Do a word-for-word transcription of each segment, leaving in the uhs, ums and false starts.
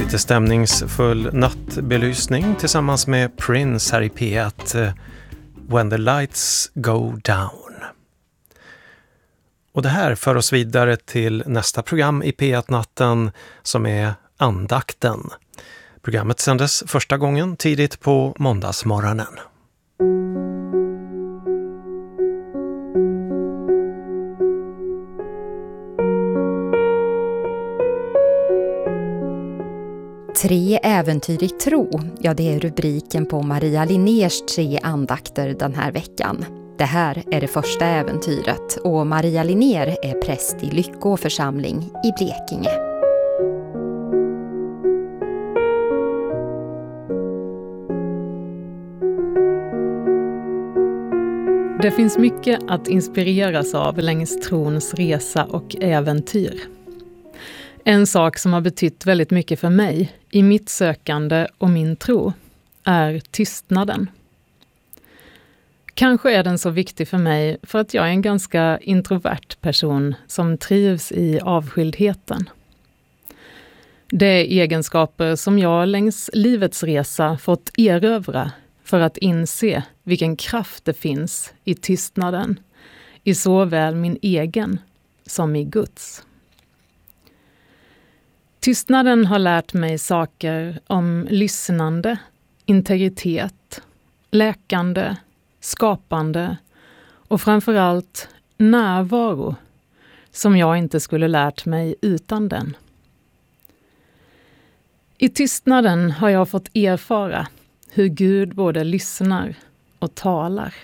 Lite stämningsfull nattbelysning tillsammans med Prince här i P ett, When the Lights Go Down. Och det här för oss vidare till nästa program i P ett-natten som är Andakten. Programmet sändes första gången tidigt på måndagsmorgonen. Tre äventyr i tro, ja det är rubriken på Maria Linnérs tre andakter den här veckan. Det här är det första äventyret och Maria Linnér är präst i Lyckå församling i Blekinge. Det finns mycket att inspireras av längs trons resa och äventyr. En sak som har betytt väldigt mycket för mig i mitt sökande och min tro är tystnaden. Kanske är den så viktig för mig för att jag är en ganska introvert person som trivs i avskildheten. Det är egenskaper som jag längs livets resa fått erövra för att inse vilken kraft det finns i tystnaden, i såväl min egen som i Guds. Tystnaden har lärt mig saker om lyssnande, integritet, läkande, skapande och framförallt närvaro som jag inte skulle lärt mig utan den. I tystnaden har jag fått erfara hur Gud både lyssnar och talar.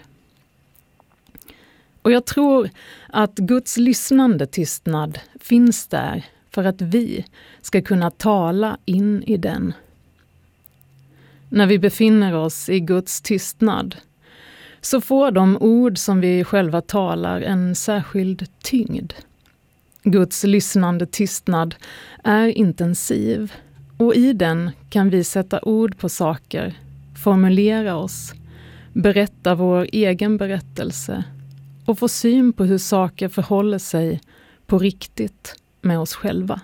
Och jag tror att Guds lyssnande tystnad finns där för att vi ska kunna tala in i den. När vi befinner oss i Guds tystnad så får de ord som vi själva talar en särskild tyngd. Guds lyssnande tystnad är intensiv och i den kan vi sätta ord på saker, formulera oss, berätta vår egen berättelse och få syn på hur saker förhåller sig på riktigt med oss själva.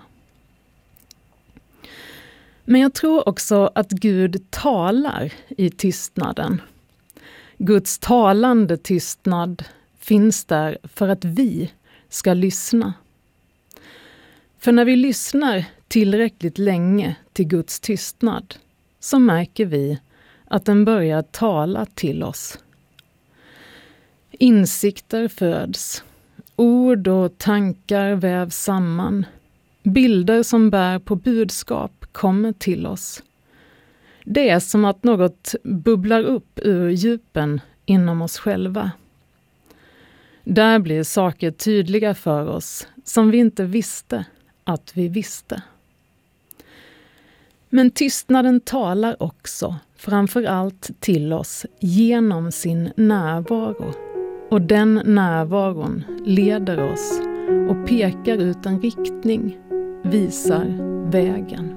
Men jag tror också att Gud talar i tystnaden. Guds talande tystnad finns där för att vi ska lyssna. För när vi lyssnar tillräckligt länge till Guds tystnad så märker vi att den börjar tala till oss. Insikter föds. Ord och tankar vävs samman. Bilder som bär på budskap kommer till oss. Det är som att något bubblar upp ur djupen inom oss själva. Där blir saker tydliga för oss som vi inte visste att vi visste. Men tystnaden talar också framför allt till oss genom sin närvaro. Och den närvaron leder oss och pekar ut en riktning, visar vägen.